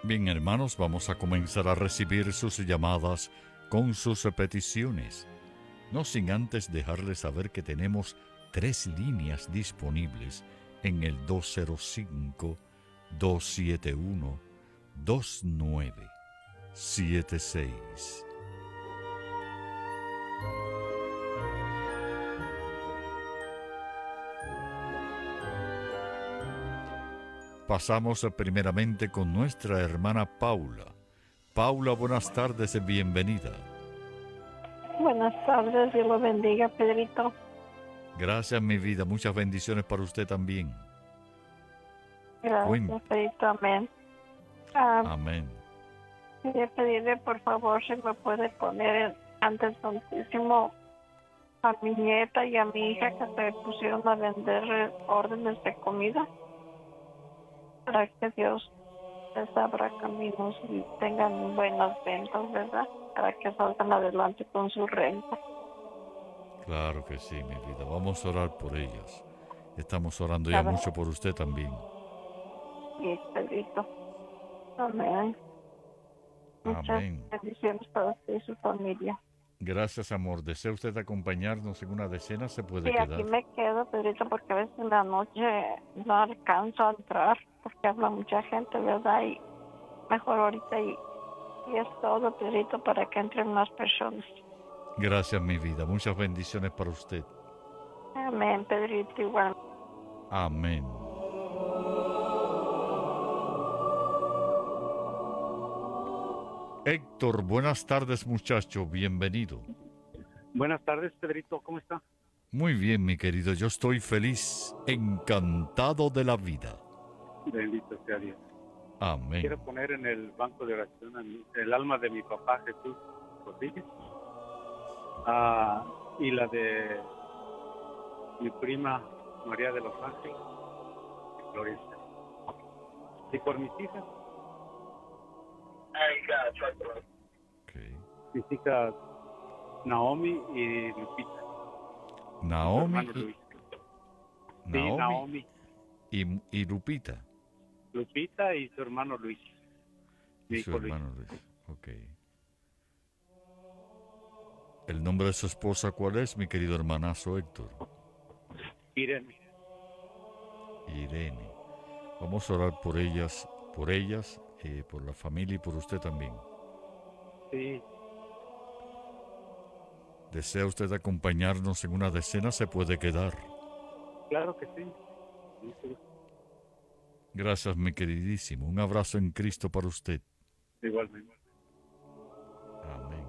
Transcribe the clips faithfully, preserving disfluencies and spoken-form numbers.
Bien, hermanos, vamos a comenzar a recibir sus llamadas con sus peticiones. No sin antes dejarles saber que tenemos tres líneas disponibles en el dos cero cinco, dos siete uno, dos nueve siete seis. Pasamos primeramente con nuestra hermana Paula. Paula, buenas tardes y bienvenida. Buenas tardes, Dios lo bendiga, Pedrito. Gracias, mi vida. Muchas bendiciones para usted también. Gracias, Cuente. Pedrito, amén. Ah, Amén. quería pedirle, por favor, si me puede poner en, ante el Santísimo a mi nieta y a mi hija que se pusieron a vender órdenes de comida, para que Dios les abra caminos y tengan buenas ventas, ¿verdad? Para que salgan adelante con su renta. Claro que sí, mi vida. Vamos a orar por ellas. Estamos orando ya Cada mucho por usted también. y Pedrito. Amén. Muchas Amén. bendiciones para usted y su familia. Gracias, amor. ¿Desea usted acompañarnos en una decena? Se puede Sí, aquí quedar. me quedo, Pedrito, porque a veces en la noche no alcanzo a entrar, porque habla mucha gente, ¿verdad? Y mejor ahorita y, y es todo, Pedrito, para que entren más personas. Gracias, mi vida. Muchas bendiciones para usted. Amén, Pedrito, igual. Amén. Héctor, buenas tardes, muchacho. Bienvenido. Buenas tardes, Pedrito, ¿cómo está? Muy bien, mi querido. Yo estoy feliz, encantado de la vida. Bendito sea Dios. Amén. Quiero poner en el banco de oración a mi- el alma de mi papá Jesús Rodríguez, ah, y la de mi prima María de los Ángeles, Florencia. Y por mis hijas, Okay. mis hijas Naomi y Lupita. Su Naomi hermano y, Luis. Sí, Naomi Naomi, y, y Lupita. Lupita y su hermano Luis. Y Mi su hijo Luis. hermano Luis. Ok. ¿El nombre de su esposa cuál es, mi querido hermanazo Héctor? Irene. Irene. Vamos a orar por ellas, por ellas, eh, por la familia y por usted también. Sí, ¿Desea usted acompañarnos en una decena? Se puede quedar. claro que sí. Sí, Gracias, mi queridísimo. Un abrazo en Cristo para usted. igualmente. Amén.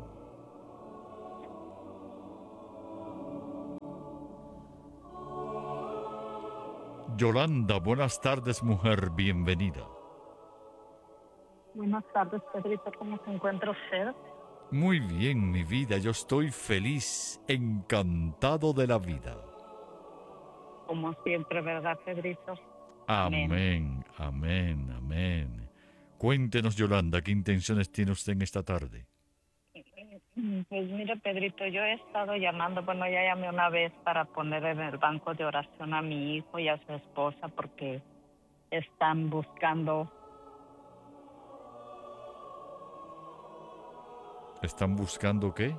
Yolanda, buenas tardes, mujer. Bienvenida. Buenas tardes, Pedrito. ¿Cómo se encuentra usted? Muy bien, mi vida. Yo estoy feliz, encantado de la vida. Como siempre, ¿verdad, Pedrito? Amén, amén, amén. Cuéntenos, Yolanda, ¿qué intenciones tiene usted en esta tarde? Pues mire, Pedrito, yo he estado llamando, bueno, ya llamé una vez para poner en el banco de oración a mi hijo y a su esposa porque están buscando, ¿Están buscando qué?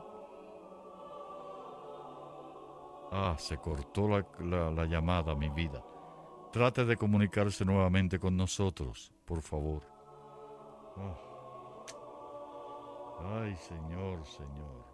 Ah, se cortó la, la, la llamada, mi vida. Trate de comunicarse nuevamente con nosotros, por favor. Oh. Ay, Señor, Señor.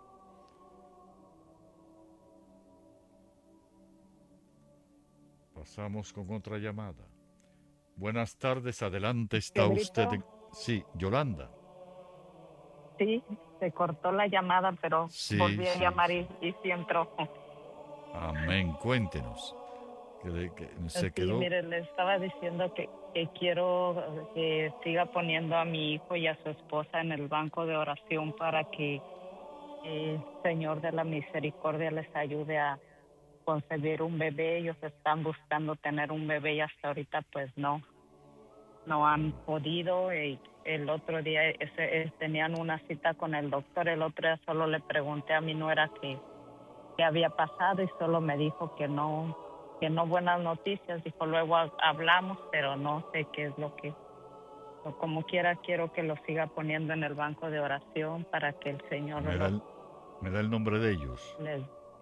Pasamos con otra llamada. Buenas tardes, adelante está Pedrito. usted. en- Sí, Yolanda. Sí, se cortó la llamada, pero Sí, volví a sí, llamar sí. y, y sí entró. Amén, cuéntenos. Que, de- que se Sí, quedó. mire, le estaba diciendo que, que quiero que siga poniendo a mi hijo y a su esposa en el banco de oración para que el Señor de la Misericordia les ayude a concebir un bebé. Ellos están buscando tener un bebé y hasta ahorita pues no, no han podido. Y el otro día ese, es- tenían una cita con el doctor. El otro día solo le pregunté a mi nuera que qué había pasado y solo me dijo que no, que no buenas noticias. Dijo, luego ha- hablamos, pero no sé qué es lo que o como quiera, quiero que lo siga poniendo en el banco de oración para que el Señor ¿Me da el, me da el nombre de ellos? les...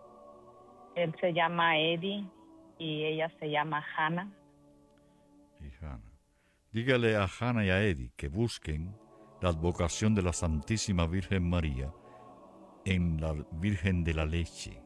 Él se llama Eddie y ella se llama Hannah. Y Hannah. Dígale a Hannah y a Eddie que busquen la advocación de la Santísima Virgen María en la Virgen de la Leche.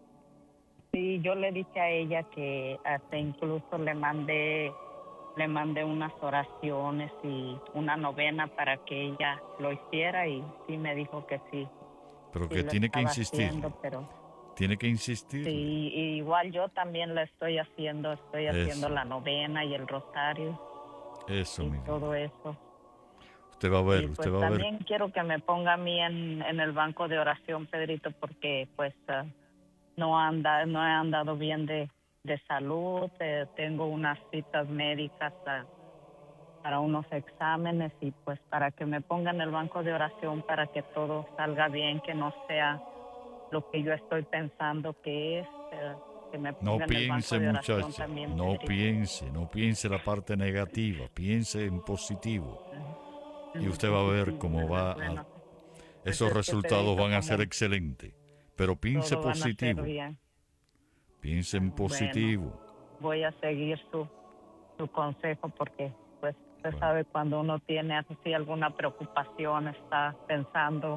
Sí, yo le dije a ella que hasta incluso le mandé, le mandé unas oraciones y una novena para que ella lo hiciera y sí me dijo que sí. Pero sí que lo tiene que estaba insistir. haciendo, pero Tiene que insistir. sí, y igual yo también la estoy haciendo, estoy Eso. haciendo la novena y el rosario Eso, y mi vida. todo eso. Usted va a ver, Y usted pues va a ver. también quiero que me ponga a mí en, en el banco de oración, Pedrito, porque pues uh, no anda, no he andado bien de, de salud, eh, tengo unas citas médicas uh, para unos exámenes y pues para que me ponga en el banco de oración para que todo salga bien, que no sea lo que yo estoy pensando que es, eh, que me No ponga en el banco piense, de oración muchacha, también, no Pedrito. piense, no piense la parte negativa, piense en positivo. En Y lo usted va a ver positivo, cómo va a... ¿verdad? Bueno, pues Esos es que, resultados Pedrito, van a como ser excelentes. Pero piense todo van a ser positivo, bien. piense en positivo. Bueno, voy a seguir su, su consejo porque, pues, usted Bueno. sabe cuando uno tiene así alguna preocupación, está pensando,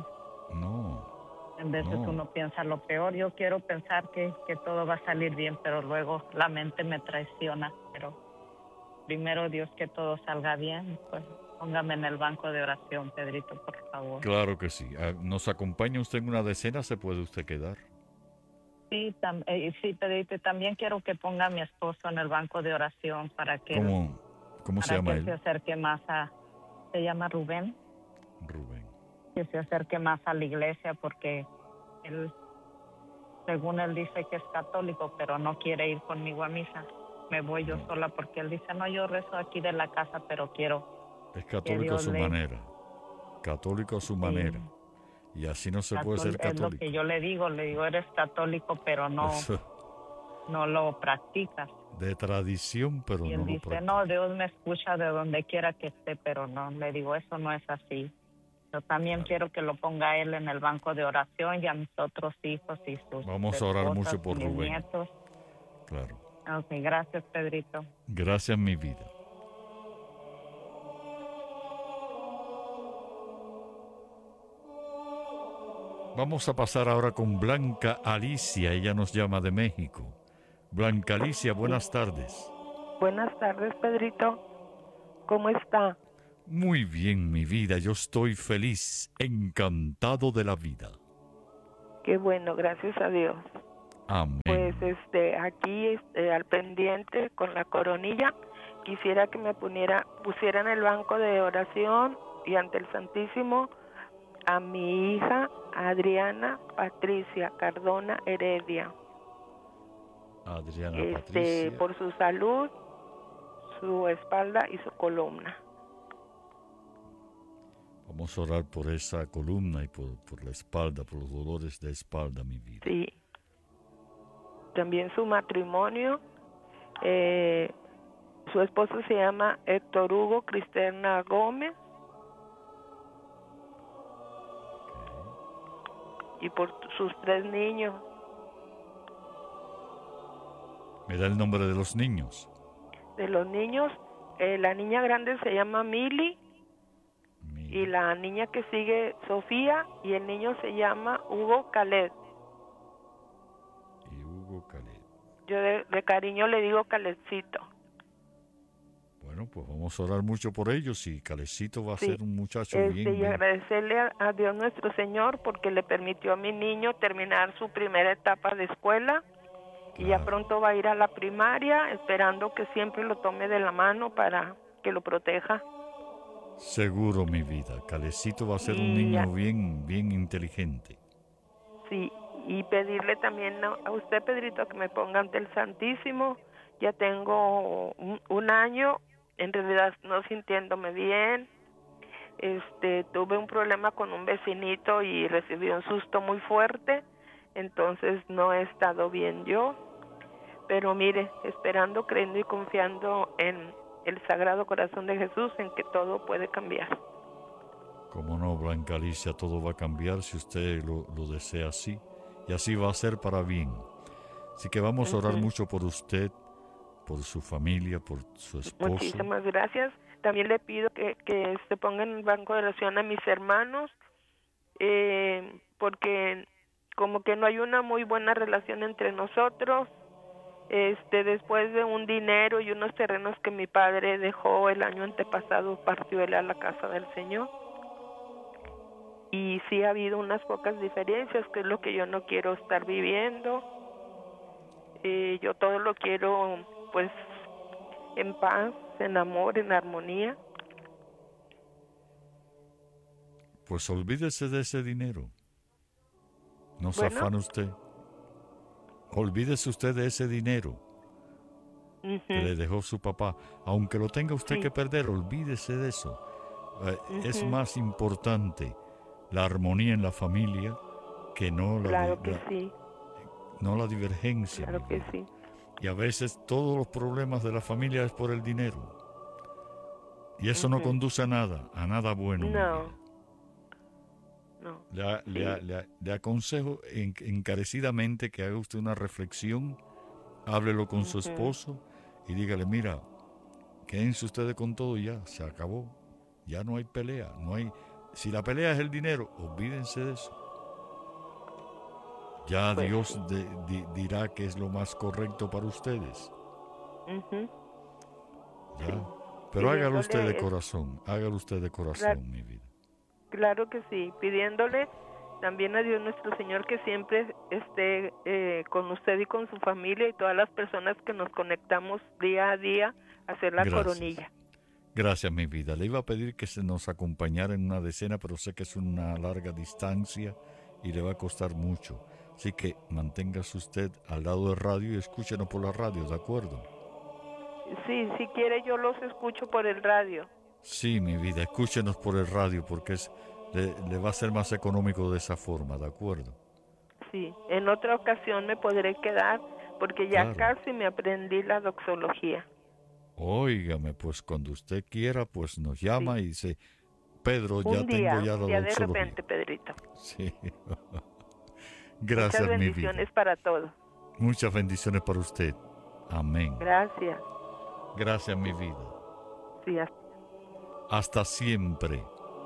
No, en veces no. uno piensa lo peor. Yo quiero pensar que, que todo va a salir bien, pero luego la mente me traiciona. Pero primero Dios que todo salga bien, pues póngame en el banco de oración, Pedrito, por favor. Claro que sí. Ah, ¿nos acompaña usted en una decena? ¿Se puede usted quedar? Sí, tam- eh, sí, Pedrito, y también quiero que ponga a mi esposo en el banco de oración para que él, ¿Cómo, cómo se para llama que él se él? acerque más a, se llama Rubén, Rubén. que se acerque más a la iglesia porque él, según él dice que es católico, pero no quiere ir conmigo a misa. Me voy yo No. sola porque él dice, no, yo rezo aquí de la casa, pero quiero Es que católico a Dios su le... manera. Católico a su Sí, manera. Y así no se puede catól- ser es lo católico. que yo le digo, le digo, eres católico, pero no, Eso, no lo practicas. de tradición, pero Y él no lo dice, practica. no, Dios me escucha de donde quiera que esté, pero no. Le digo, eso no es así. Yo también Claro. quiero que lo ponga él en el banco de oración y a mis otros hijos y sus Vamos a orar esposas mucho por y mis Rubén. nietos. Claro. Ok, gracias, Pedrito. Gracias, mi vida. Vamos a pasar ahora con Blanca Alicia. Ella nos llama de México. Blanca Alicia, buenas tardes. Buenas tardes, Pedrito. ¿Cómo está? Muy bien, mi vida. Yo estoy feliz, encantado de la vida. Qué bueno, gracias a Dios. Amén. Pues este, aquí este, al pendiente con la coronilla, quisiera que me pusiera, pusiera en el banco de oración y ante el Santísimo a mi hija Adriana Patricia Cardona Heredia. Adriana Este, Patricia. por su salud, su espalda y su columna. Vamos a orar por esa columna y por, por la espalda, por los dolores de espalda, mi vida. Sí. También su matrimonio. Eh, su esposo se llama Héctor Hugo Cristerna Gómez. Y por sus tres niños. ¿Me da el nombre de los niños? De los niños, eh, la niña grande se llama Mili. Mili. Y la niña que sigue, Sofía. Y el niño se llama Hugo Caled. Y Hugo Caled. Yo de, de cariño le digo Caledcito. Bueno, pues vamos a orar mucho por ellos y Calecito va a Sí. ser un muchacho Este, bien, y bien. agradecerle a, a Dios nuestro Señor porque le permitió a mi niño terminar su primera etapa de escuela. Y ya Claro. pronto va a ir a la primaria, esperando que siempre lo tome de la mano para que lo proteja. Seguro, mi vida. Calecito va a ser un Y niño ya- bien, bien inteligente. Sí, y pedirle también a a usted, Pedrito, que me ponga ante el Santísimo. Ya tengo un, un año, en realidad no sintiéndome bien. Este, tuve un problema con un vecinito y recibí un susto muy fuerte, entonces no he estado bien yo. Pero mire, esperando, creyendo y confiando en, el Sagrado Corazón de Jesús en que todo puede cambiar. Como no, Blanca Alicia, todo va a cambiar si usted lo, lo desea así, y así va a ser para bien. Así que vamos a orar Uh-huh. mucho por usted, por su familia, por su esposo. Muchísimas gracias. También le pido que, que se ponga en el banco de oración a mis hermanos, eh, porque como que no hay una muy buena relación entre nosotros. Este, después de un dinero y unos terrenos que mi padre dejó el año antepasado, partió él a la casa del Señor. Y sí ha habido unas pocas diferencias, que es lo que yo no quiero estar viviendo. Eh, yo todo lo quiero, pues, en paz, en amor, en armonía. Pues olvídese de ese dinero. No se Bueno. afane usted. Olvídese usted de ese dinero Uh-huh. que le dejó su papá. Aunque lo tenga usted Sí. que perder, olvídese de eso. Eh, Uh-huh. Es más importante la armonía en la familia que no la, Claro di- que la- sí, no la divergencia. claro mi que vida. sí. Y a veces todos los problemas de la familia es por el dinero. Y eso no Ujú. conduce a nada, a nada bueno. mi No. vida. No. Le, a- le a- Sí. le a- le aconsejo en- encarecidamente que haga usted una reflexión, háblelo con su Ujú. esposo y dígale, mira, quédense ustedes con todo y ya, se acabó. Ya no hay pelea, no hay... Si la pelea es el dinero, olvídense de eso. Ya Pues Dios sí. de- di- dirá que es lo más correcto para ustedes. Ujú. Ya. Pero hágalo usted de Pidiéndole- corazón, hágalo usted de corazón, Claro. mi vida. Claro que sí, pidiéndole también a Dios nuestro Señor que siempre esté eh, con usted y con su familia y todas las personas que nos conectamos día a día a hacer la Gracias. coronilla. Gracias, mi vida. Le iba a pedir que se nos acompañara en una decena, pero sé que es una larga distancia y le va a costar mucho. Así que manténgase usted al lado del radio y escúchenos por la radio, ¿de acuerdo? Sí, si quiere yo los escucho por el radio. Sí, mi vida, escúchenos por el radio porque es, le, le va a ser más económico de esa forma, ¿de acuerdo? Sí, en otra ocasión me podré quedar porque ya Claro. casi me aprendí la doxología. Óigame, pues cuando usted quiera, pues nos llama y dice, Pedro, ya Un día, tengo ya un la día de doxología. repente, Pedrito. Sí. Gracias, Muchas mi vida. bendiciones para todos. Muchas bendiciones para usted. Amén. Gracias. Gracias, mi vida. Sí, hasta Hasta siempre.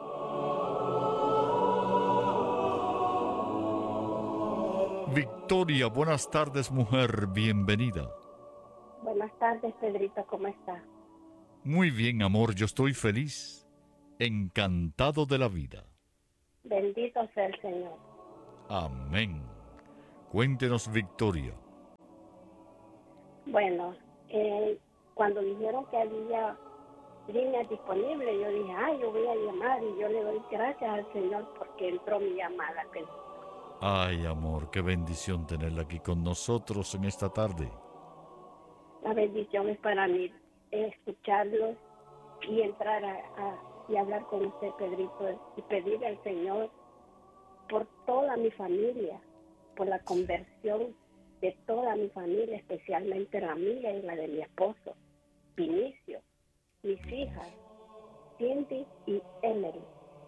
Victoria, buenas tardes, mujer. Bienvenida. Buenas tardes, Pedrito, ¿cómo está? Muy bien, amor. Yo estoy feliz. Encantado de la vida. Bendito sea el Señor. Amén. Cuéntenos, Victoria. Bueno, eh, cuando dijeron que había líneas disponibles, yo dije, ay, yo voy a llamar y yo le doy gracias al Señor porque entró mi llamada. Pedro. Ay, amor, qué bendición tenerla aquí con nosotros en esta tarde. La bendición es para mí escucharlos y entrar a, a- y hablar con usted, Pedrito, y pedirle al Señor por toda mi familia, por la conversión de toda mi familia, especialmente la mía y la de mi esposo, Vinicio, mis hijas, Cindy y Emery.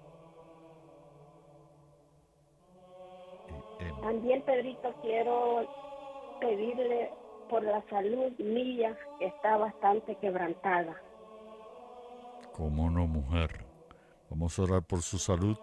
Eh, eh, También, Pedrito, quiero pedirle por la salud mía, que está bastante quebrantada. ¿Cómo no, mujer? Vamos a orar por su salud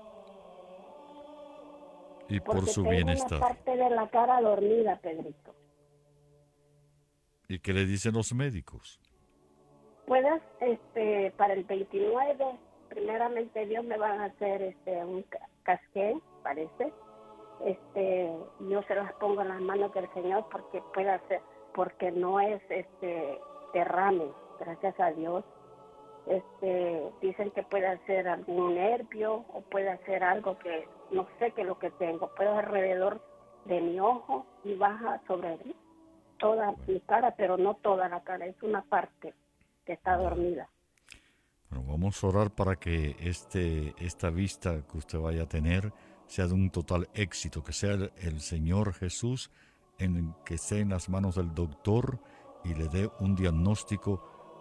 y por Porque su tengo bienestar. una parte de la cara dormida, Pedrito. ¿Y qué le dicen los médicos? Puedas, este, para el veintinueve, primeramente Dios me van a hacer este un ca- casqué, parece. Este, yo se las pongo en las manos del Señor porque pueda ser, porque no es este derrame, gracias a Dios. Este, dicen que puede ser algún nervio o puede ser algo que no sé qué es lo que tengo, puede ser alrededor de mi ojo y baja sobre toda mi cara, pero no toda la cara, es una parte que está dormida. Bueno, vamos a orar para que este, esta vista que usted vaya a tener sea de un total éxito, que sea el, el Señor Jesús en que esté en las manos del doctor y le dé un diagnóstico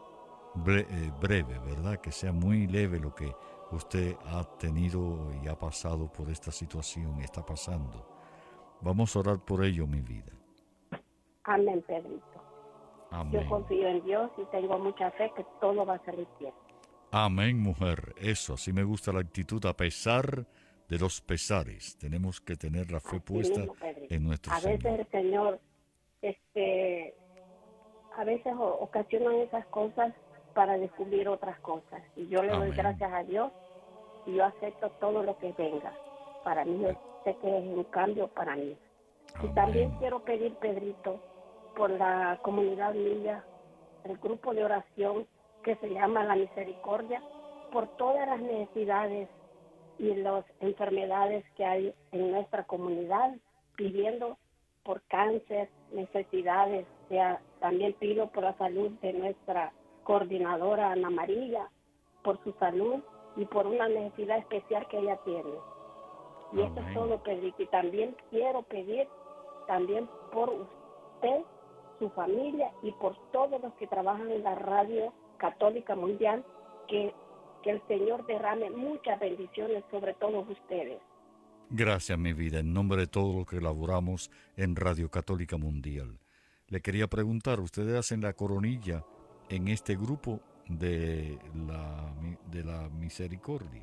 bre- eh, breve, ¿verdad? Que sea muy leve lo que usted ha tenido y ha pasado por esta situación, está pasando. Vamos a orar por ello, mi vida. Amén, Pedrito. Yo Amén. confío en Dios y tengo mucha fe que todo va a salir bien. Amén, mujer. Eso, así me gusta la actitud, a pesar de los pesares. Tenemos que tener la fe Así puesta mismo, Pedrito. en nuestro A veces Señor. el Señor, este, a veces o- ocasionan esas cosas para descubrir otras cosas. Y yo le doy Amén. gracias a Dios y yo acepto todo lo que venga. Para mí, yo sé que es un cambio para mí. Y también Amén. quiero pedir, Pedrito, por la comunidad mía, el grupo de oración que se llama La Misericordia, por todas las necesidades y las enfermedades que hay en nuestra comunidad, pidiendo por cáncer, necesidades. Ya, también pido por la salud de nuestra coordinadora Ana María, por su salud y por una necesidad especial que ella tiene. Y esto es Amén. todo, Pedrito. Y también quiero pedir también por usted, su familia y por todos los que trabajan en la radio católica mundial, que, que el Señor derrame muchas bendiciones sobre todos ustedes. Gracias, mi vida, en nombre de todo lo que elaboramos en Radio Católica Mundial. Le quería preguntar, ¿ustedes hacen la coronilla en este grupo de la, de la misericordia?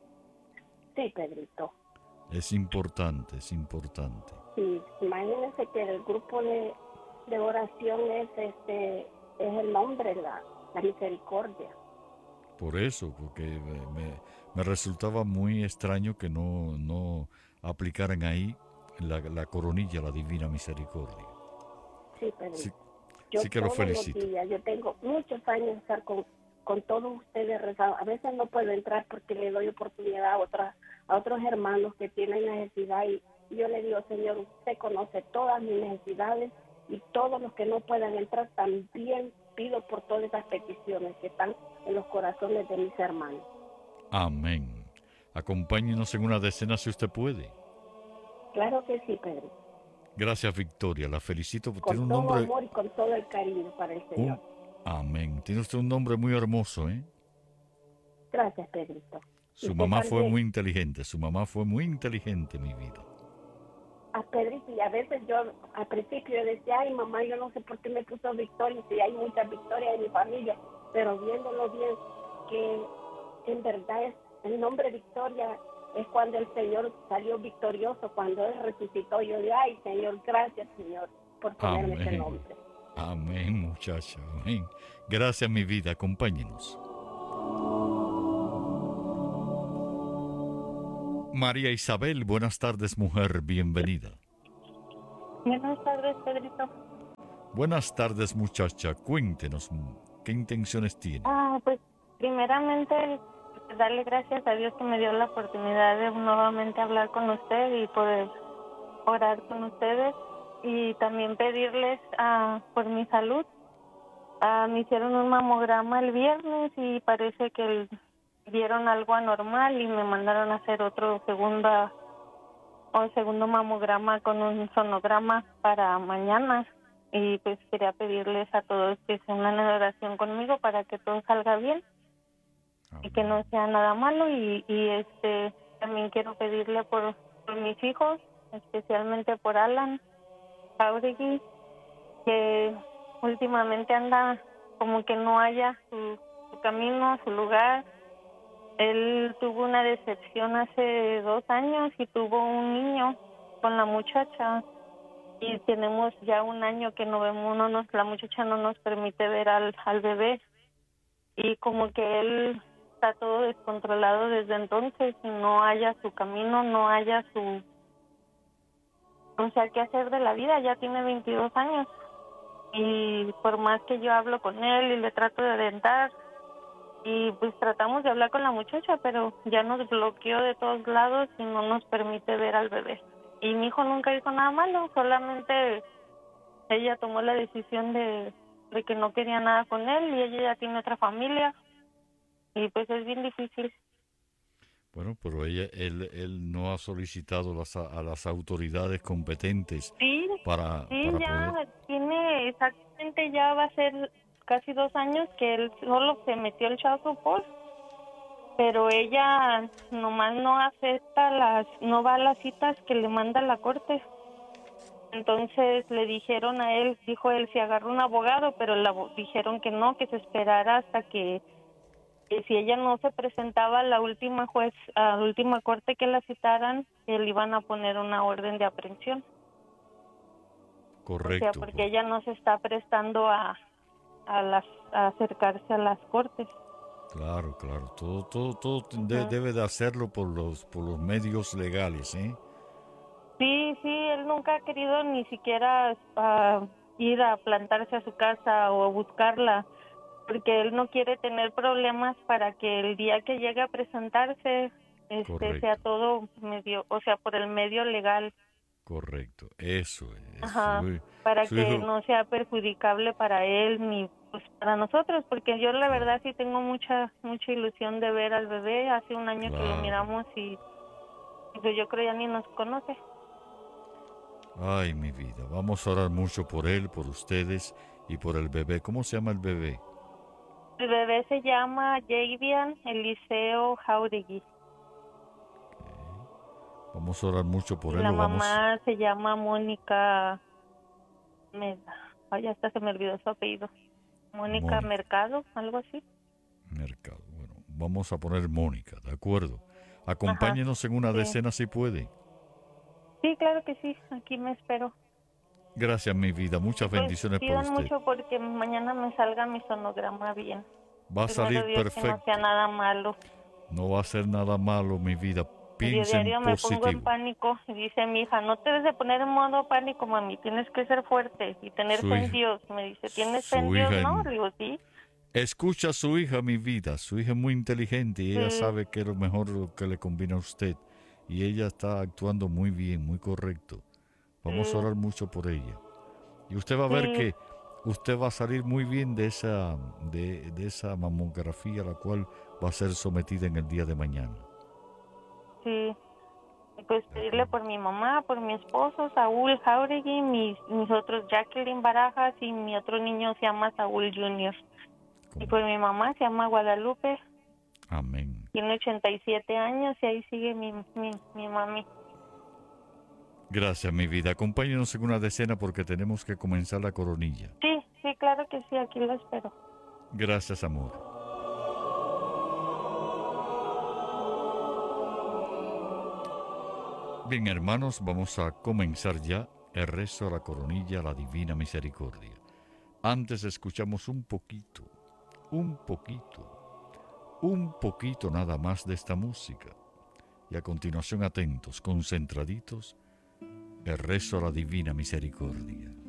Sí, Pedrito. Es importante, es importante. Sí, imagínense que el grupo de, de oración es este es el nombre, la, la misericordia. Por eso, porque me, me- me resultaba muy extraño que no, no aplicaran ahí la, la coronilla, la divina misericordia. Sí, Pedrito. Sí, Yo sí que lo todos felicito. los días, yo tengo muchos años de estar con, con todos ustedes rezados. A veces no puedo entrar porque le doy oportunidad a otras a otros hermanos que tienen necesidad y yo le digo, Señor, usted conoce todas mis necesidades y todos los que no puedan entrar también pido por todas esas peticiones que están en los corazones de mis hermanos. Amén. Acompáñenos en una decena si usted puede. Claro que sí, Pedro. Gracias, Victoria. La felicito. Tiene Con un todo nombre. amor y con todo el cariño para el Señor. un- Amén. Tiene usted un nombre muy hermoso, ¿eh? Gracias, Pedrito. Su Usted mamá fue también. muy inteligente. Su mamá fue muy inteligente, mi vida. A Pedrito, y a veces yo al principio yo decía, ay mamá, yo no sé por qué me puso Victoria, si hay muchas victorias en mi familia, pero viéndolo bien, que en verdad es el nombre Victoria es cuando el Señor salió victorioso, cuando Él resucitó. Yo digo, ay Señor, gracias Señor por ponerme ese Amén. nombre. Amén, muchacha. Amén. Gracias, mi vida. Acompáñenos. María Isabel, buenas tardes, mujer. Bienvenida. Buenas tardes, Pedrito. Buenas tardes, muchacha. Cuéntenos, ¿qué intenciones tiene? Ah, pues primeramente darle gracias a Dios que me dio la oportunidad de nuevamente hablar con usted y poder orar con ustedes y también pedirles ah, por mi salud. Ah, me hicieron un mamograma el viernes y parece que el- vieron algo anormal y me mandaron a hacer otro segunda o segundo mamograma con un sonograma para mañana. Y pues quería pedirles a todos que se unan en oración conmigo para que todo salga bien y que no sea nada malo. Y, y este también quiero pedirle por, por mis hijos, especialmente por Alan Jauregui, que últimamente anda como que no haya su, su camino, su lugar. Él tuvo una decepción hace dos años y tuvo un niño con la muchacha. Y tenemos ya un año que no vemos, no nos, la muchacha no nos permite ver al, al bebé. Y como que él está todo descontrolado desde entonces y no haya su camino, no haya su... O sea, qué hacer de la vida, ya tiene veintidós años. Y por más que yo hablo con él y le trato de orientar, y pues tratamos de hablar con la muchacha, pero ya nos bloqueó de todos lados y no nos permite ver al bebé. Y mi hijo nunca hizo nada malo, solamente ella tomó la decisión de, de que no quería nada con él y ella ya tiene otra familia y pues es bien difícil. Bueno, pero ella, él, él no ha solicitado las, a las autoridades competentes Sí, para, sí, para ya poder... tiene exactamente, ya va a ser casi dos años que él solo se metió el child support, pero ella nomás no acepta las, no va a las citas que le manda la corte. Entonces le dijeron a él, dijo él, se agarró un abogado, pero le dijeron que no, que se esperara hasta que, que si ella no se presentaba a la última juez, a la última corte que la citaran, que le iban a poner una orden de aprehensión. Correcto. O sea, porque ella no se está prestando a, a, las, a acercarse a las cortes. Claro, claro. Todo, todo, todo de, debe de hacerlo por los, por los medios legales, ¿eh? Sí, sí, él nunca ha querido ni siquiera uh, ir a plantarse a su casa o a buscarla, porque él no quiere tener problemas para que el día que llegue a presentarse este, sea todo medio, o sea, por el medio legal. Correcto, eso es. Ajá, Su, para su que hijo... no sea perjudicable para él ni pues para nosotros, porque yo la verdad sí tengo mucha mucha ilusión de ver al bebé. Hace un año claro. que lo miramos y pues yo creo ya ni nos conoce. Ay, mi vida, vamos a orar mucho por él, por ustedes y por el bebé. ¿Cómo se llama el bebé? El bebé se llama Javian Eliseo Jauregui. Okay. Vamos a orar mucho por y él. La ¿Lo mamá vamos? se llama Mónica Meda. Ay, hasta se me olvidó su apellido. Mónica, Mónica Mercado, algo así. Mercado, bueno, vamos a poner Mónica, ¿de acuerdo? Acompáñenos Ajá, en una sí. decena si puede. Sí, claro que sí, aquí me espero. Gracias, mi vida, muchas pues, bendiciones por usted. mucho porque mañana me salga mi sonograma bien. Va a salir Dios perfecto. Que no sea nada malo. No va a ser nada malo, mi vida. Piensa en diario positivo. Me pongo en pánico y dice mi hija, no te debes de poner en modo pánico, mami, tienes que ser fuerte y tener fe en Dios. Me dice, ¿tienes fe en Dios? No, digo, sí. Escucha a su hija, mi vida. Su hija es muy inteligente y ella sí. sabe que es lo mejor lo que le conviene a usted. Y ella está actuando muy bien, muy correcto. Vamos sí. a orar mucho por ella. Y usted va a ver sí. que usted va a salir muy bien de esa, de, de esa mamografía a la cual va a ser sometida en el día de mañana. Sí. Y pues pedirle por mi mamá, por mi esposo, Saúl Jauregui, mis, mis otros Jacqueline Barajas y mi otro niño se llama Saúl Junior Y por mi mamá se llama Guadalupe. Amén. Tiene ochenta y siete años y ahí sigue mi, mi, mi mami. Gracias, mi vida. Acompáñenos en una decena porque tenemos que comenzar la coronilla. Sí, sí, claro que sí, aquí lo espero. Gracias, amor. Bien, hermanos, vamos a comenzar ya el rezo a la coronilla, a la divina misericordia. Antes escuchamos un poquito, un poquito, un poquito nada más de esta música. Y a continuación, atentos, concentraditos, el rezo a la divina misericordia.